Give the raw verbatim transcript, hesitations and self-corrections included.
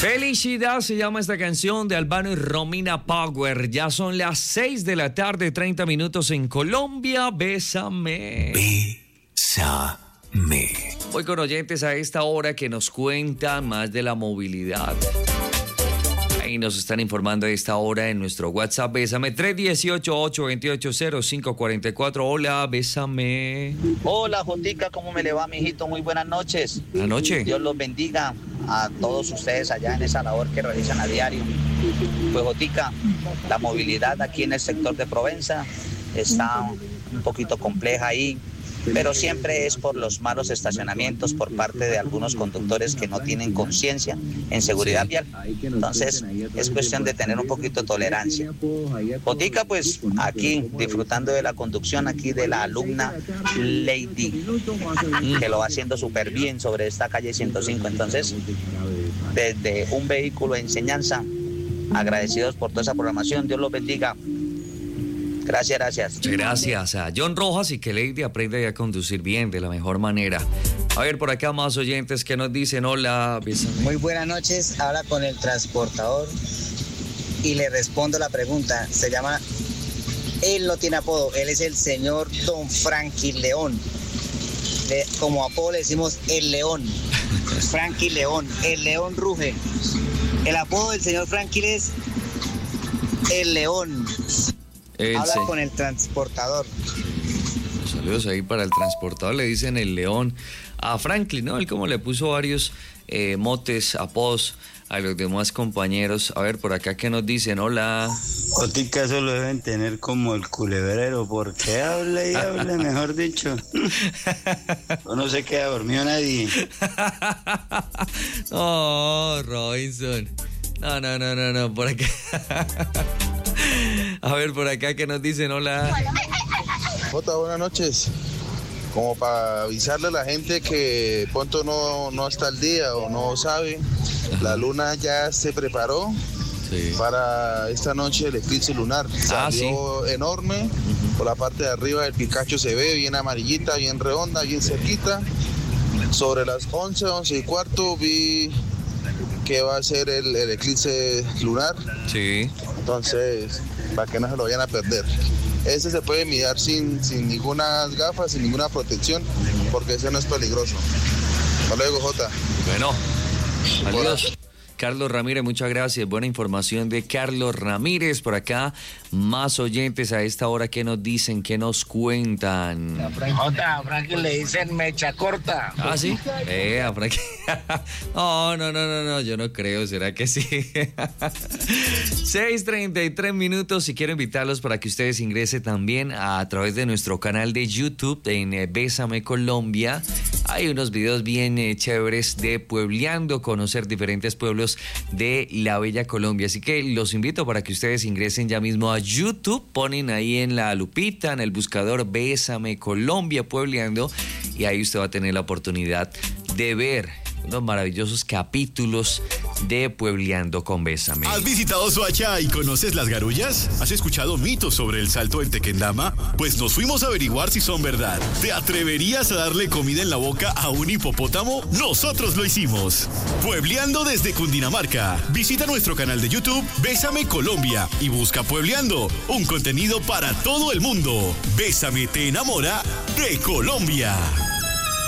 Felicidad se llama esta canción de Albano y Romina Power. Ya son las seis de la tarde, treinta minutos en Colombia. Bésame. Bésame. Voy con oyentes a esta hora que nos cuentan más de la movilidad. Ahí nos están informando a esta hora en nuestro WhatsApp. Bésame tres uno ocho, ocho dos ocho, cero cinco cuatro cuatro. Hola, bésame. Hola, Jotica, ¿cómo me le va, mijito? Muy buenas noches. Buenas noches. Dios los bendiga a todos ustedes allá en esa labor que realizan a diario. Pues, Jotica, la movilidad aquí en el sector de Provenza está un poquito compleja ahí, pero siempre es por los malos estacionamientos por parte de algunos conductores que no tienen conciencia en seguridad vial. Entonces es cuestión de tener un poquito de tolerancia. Botica, pues aquí disfrutando de la conducción aquí de la alumna Lady, que lo va haciendo súper bien sobre esta calle ciento cinco. Entonces, desde un vehículo de enseñanza, agradecidos por toda esa programación. Dios los bendiga. Gracias, gracias. Gracias a John Rojas y que Lady aprenda a conducir bien, de la mejor manera. A ver, por acá más oyentes que nos dicen, hola, bésame. Muy buenas noches, habla con el transportador y le respondo la pregunta. Se llama, él no tiene apodo, él es el señor Don Frankie León. Le, como apodo le decimos el León, Frankie León, el León ruge. El apodo del señor Frankie es el León. El Habla se... con el transportador. Saludos ahí para el transportador, le dicen el León a Franklin, ¿no? Él como le puso varios eh, motes, apodos a los demás compañeros. A ver, por acá que nos dicen, hola. Jotica, eso lo deben tener como el culebrero, porque habla y habla, mejor dicho. No se queda dormido nadie. Oh, Robinson. No, no, no, no, no, por acá. A ver, por acá que nos dicen, hola. Jota, buenas noches. Como para avisarle a la gente que pronto no, no está al día o no sabe, la luna ya se preparó sí. para esta noche el eclipse lunar. Ah, Salió sí. enorme, uh-huh. por la parte de arriba del Picacho se ve bien amarillita, bien redonda, bien cerquita. Sobre las once, once y cuarto vi que va a ser el, el eclipse lunar. Sí. Entonces, para que no se lo vayan a perder. Ese se puede mirar sin, sin ninguna gafas, sin ninguna protección, porque ese no es peligroso. Hasta luego, Jota. Bueno, adiós. Carlos Ramírez, muchas gracias. Buena información de Carlos Ramírez. Por acá, más oyentes a esta hora que nos dicen, que nos cuentan. Jota, a Frankie le dicen mecha corta. Ah, sí. Eh, a Frankie. No, no, no, no, no, yo no creo. ¿Será que sí? seis treinta y tres minutos. Y quiero invitarlos para que ustedes ingresen también a través de nuestro canal de YouTube en eh, Bésame Colombia. Hay unos videos bien eh, chéveres de puebleando, conocer diferentes pueblos de la bella Colombia. Así que los invito para que ustedes ingresen ya mismo a YouTube, ponen ahí en la lupita, en el buscador Bésame Colombia puebleando, y ahí usted va a tener la oportunidad de ver unos maravillosos capítulos de Puebleando con Bésame. ¿Has visitado Soacha y conoces las garullas? ¿Has escuchado mitos sobre el salto en Tequendama? Pues nos fuimos a averiguar si son verdad. ¿Te atreverías a darle comida en la boca a un hipopótamo? Nosotros lo hicimos. Puebleando desde Cundinamarca. Visita nuestro canal de YouTube Bésame Colombia y busca Puebleando, un contenido para todo el mundo. Bésame te enamora de Colombia.